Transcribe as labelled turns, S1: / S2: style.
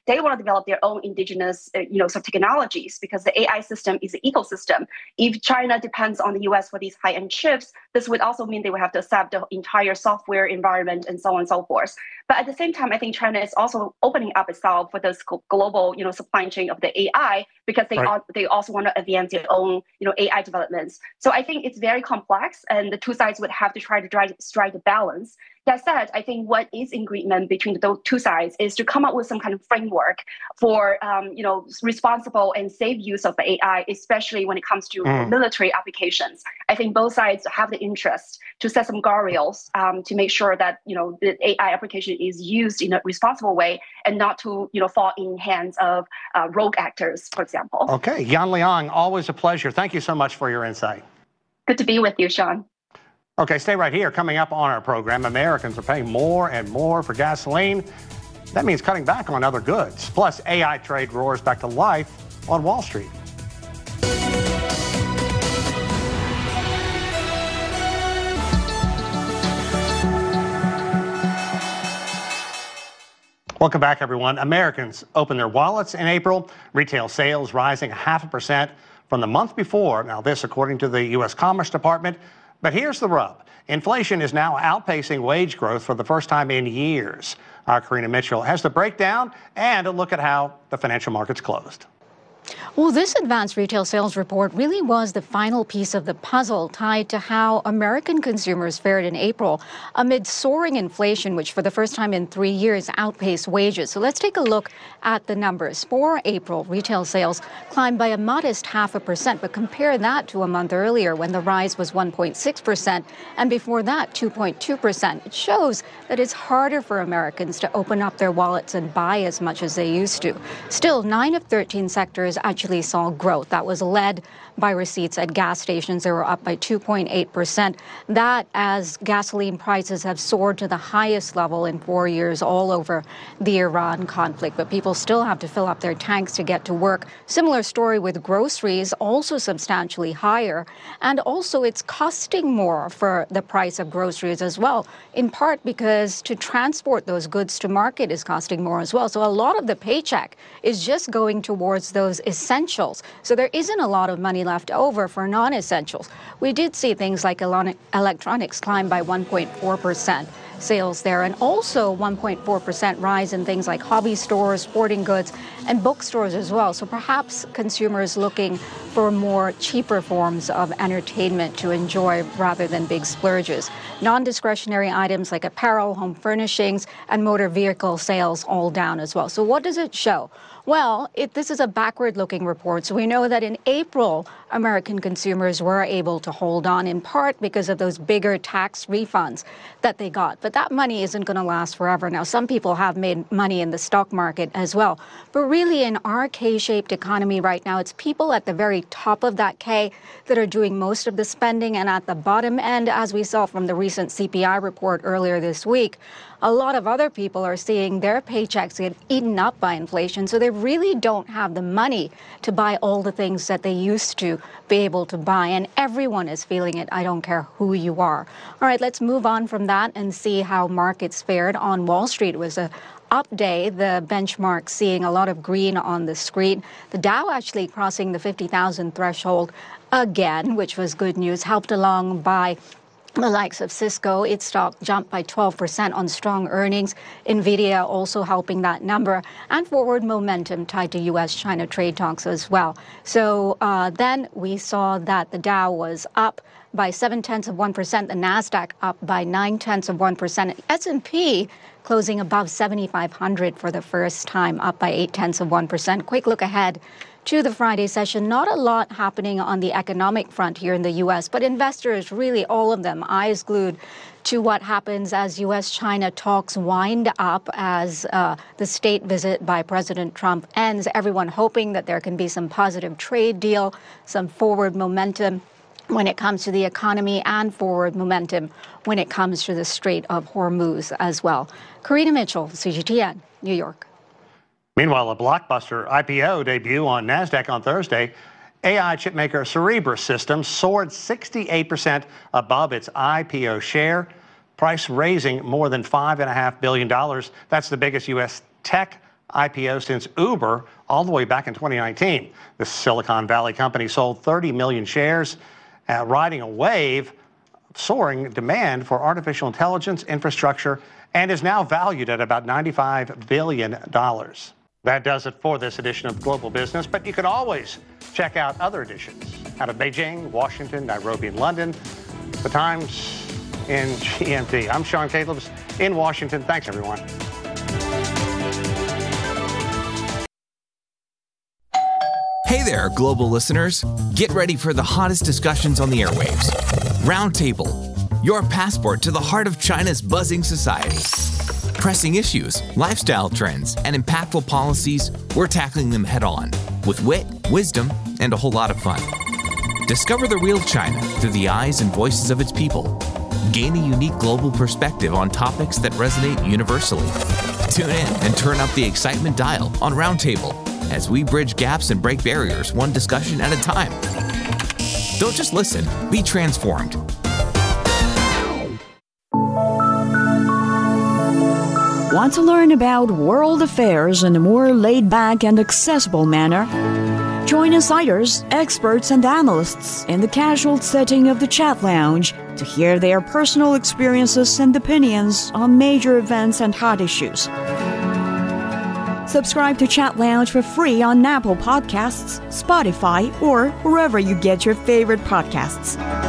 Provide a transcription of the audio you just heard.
S1: they want to develop their own indigenous, sort of technologies, because the AI system is an ecosystem. If China depends on the US for these high-end chips, this would also mean they would have to accept the entire software environment and so on and so forth. But at the same time, I think China is also opening up itself for this global, supply chain of the AI, because they also want to advance their own, AI developments. So I think it's very complex, and the two sides would have to try to strike a balance. That said, I think what is in agreement between those two sides is to come up with some kind of framework for, responsible and safe use of the AI, especially when it comes to military applications. I think both sides have the interest to set some guardrails to make sure that, the AI application is used in a responsible way and not to, fall in hands of rogue actors, for example.
S2: Okay, Yan Liang, always a pleasure. Thank you so much for your insight.
S1: Good to be with you, Sean.
S2: Okay, stay right here. Coming up on our program, Americans are paying more and more for gasoline. That means cutting back on other goods. Plus, AI trade roars back to life on Wall Street. Welcome back, everyone. Americans opened their wallets in April. Retail sales rising 0.5% from the month before. Now, this according to the U.S. Commerce Department. But here's the rub. Inflation is now outpacing wage growth for the first time in years. Our Karina Mitchell has the breakdown and a look at how the financial markets closed.
S3: Well, this advanced retail sales report really was the final piece of the puzzle tied to how American consumers fared in April amid soaring inflation, which for the first time in 3 years outpaced wages. So let's take a look at the numbers. For April, retail sales climbed by a modest 0.5%, but compare that to a month earlier when the rise was 1.6%, and before that, 2.2%. It shows that it's harder for Americans to open up their wallets and buy as much as they used to. Still, 9 of 13 sectors actually saw growth. That was led by receipts at gas stations. They were up by 2.8%. That as gasoline prices have soared to the highest level in 4 years all over the Iran conflict. But people still have to fill up their tanks to get to work. Similar story with groceries, also substantially higher. And also it's costing more for the price of groceries as well, in part because to transport those goods to market is costing more as well. So a lot of the paycheck is just going towards those essentials. So there isn't a lot of money left over for non-essentials. We did see things like electronics climb by 1.4%. Sales there, and also 1.4% rise in things like hobby stores, sporting goods, and bookstores as well. So perhaps consumers looking for more cheaper forms of entertainment to enjoy rather than big splurges. Non-discretionary items like apparel, home furnishings, and motor vehicle sales all down as well. So what does it show? Well, this is a backward-looking report, so we know that in April, American consumers were able to hold on in part because of those bigger tax refunds that they got. But that money isn't going to last forever. Now, some people have made money in the stock market as well. But really, in our K-shaped economy right now, it's people at the very top of that K that are doing most of the spending, and at the bottom end, as we saw from the recent CPI report earlier this week, a lot of other people are seeing their paychecks get eaten up by inflation, so they really don't have the money to buy all the things that they used to be able to buy, and everyone is feeling it. I don't care who you are. All right, let's move on from that and see how markets fared on Wall Street. It was a up day, the benchmark seeing a lot of green on the screen. The Dow actually crossing the 50,000 threshold again, which was good news, helped along by the likes of Cisco. Its stock jumped by 12% on strong earnings. NVIDIA also helping that number, and forward momentum tied to U.S.-China trade talks as well. So then we saw that the Dow was up by 0.7%, the NASDAQ up by 0.9%, S&P closing above 7,500 for the first time, up by 0.8%. Quick look ahead to the Friday session. Not a lot happening on the economic front here in the U.S., but investors, really all of them, eyes glued to what happens as U.S.-China talks wind up, as the state visit by President Trump ends. Everyone hoping that there can be some positive trade deal, some forward momentum when it comes to the economy, and forward momentum when it comes to the Strait of Hormuz as well. Karina Mitchell, CGTN, New York.
S2: Meanwhile, a blockbuster IPO debut on NASDAQ on Thursday. AI chipmaker Cerebras Systems soared 68% above its IPO share, price raising more than $5.5 billion. That's the biggest U.S. tech IPO since Uber all the way back in 2019. The Silicon Valley company sold 30 million shares, riding a wave of soaring demand for artificial intelligence infrastructure, and is now valued at about $95 billion. That does it for this edition of Global Business, but you can always check out other editions out of Beijing, Washington, Nairobi, and London. The Times in GMT. I'm Sean Calebs in Washington. Thanks, everyone.
S4: Hey there, global listeners. Get ready for the hottest discussions on the airwaves. Roundtable, your passport to the heart of China's buzzing society. Pressing issues, lifestyle trends, and impactful policies, we're tackling them head on with wit, wisdom, and a whole lot of fun. Discover the real China through the eyes and voices of its people. Gain a unique global perspective on topics that resonate universally. Tune in and turn up the excitement dial on Roundtable as we bridge gaps and break barriers one discussion at a time. Don't just listen, be transformed.
S5: Want to learn about world affairs in a more laid-back and accessible manner? Join insiders, experts, and analysts in the casual setting of the Chat Lounge to hear their personal experiences and opinions on major events and hot issues. Subscribe to Chat Lounge for free on Apple Podcasts, Spotify, or wherever you get your favorite podcasts.